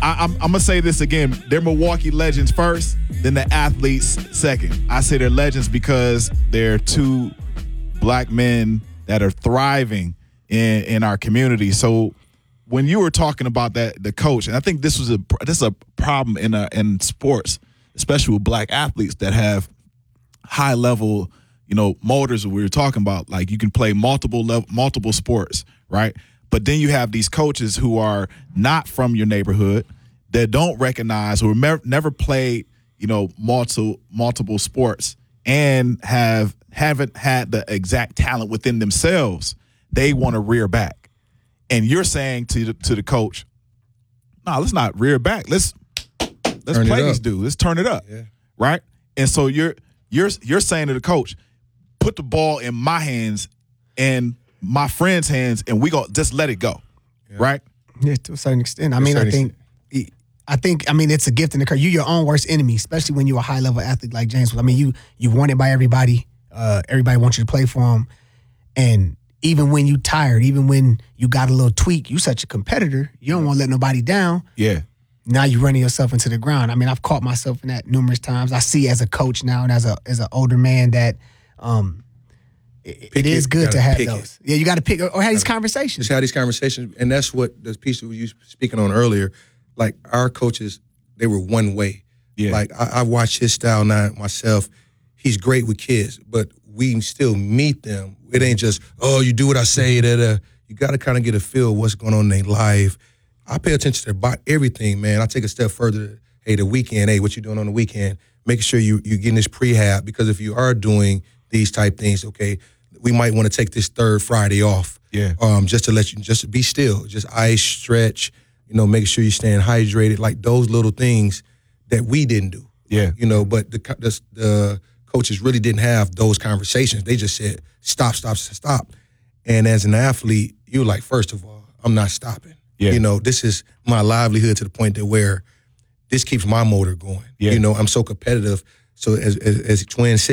I'm gonna say this again. They're Milwaukee legends first, then the athletes second. I say they're legends because they're two black men that are thriving in our community. So when you were talking about that, the coach, and I think this is a problem in sports, especially with black athletes that have high level, motors. We were talking about, like, you can play multiple sports, right? But then you have these coaches who are not from your neighborhood, that don't recognize, or never played, multiple sports, and haven't had the exact talent within themselves. They want to rear back, and you're saying to the coach, "No, let's not rear back. Let's play these dudes. Let's turn it up, right?" And so you're saying to the coach, "Put the ball in my hands and my friend's hands, and we gonna just let it go," right? Yeah, to a certain extent. I think it's a gift and a curse. You're your own worst enemy, especially when you're a high level athlete like James. I mean, you wanted by everybody. Everybody wants you to play for them, and even when you tired, even when you got a little tweak, you such a competitor. You don't want to let nobody down. Yeah. Now you're running yourself into the ground. I mean, I've caught myself in that numerous times. I see as a coach now and as an older man that it is good to have those. Yeah, you got to pick or have these conversations. Just have these conversations, and that's what the piece that you were speaking on earlier. Like, our coaches, they were one way. Yeah. Like, I watch his style now myself. He's great with kids, but we still meet them. It ain't just, you do what I say. You got to kind of get a feel of what's going on in their life. I pay attention to everything, man. I take a step further. Hey, the weekend. Hey, what you doing on the weekend? Making sure you're getting this prehab, because if you are doing these type things, okay, we might want to take this third Friday off. Yeah. Just to let you just be still, just ice, stretch. Making sure you're staying hydrated, like those little things that we didn't do. Yeah. But the coaches really didn't have those conversations. They just said, stop. And as an athlete, you're like, first of all, I'm not stopping. Yeah. This is my livelihood, to the point that where this keeps my motor going. Yeah. I'm so competitive. So as Twin said,